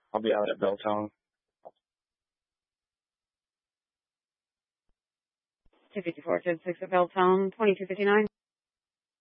I'll be out at Belltown. 254 to 6 at Belltown, 2259.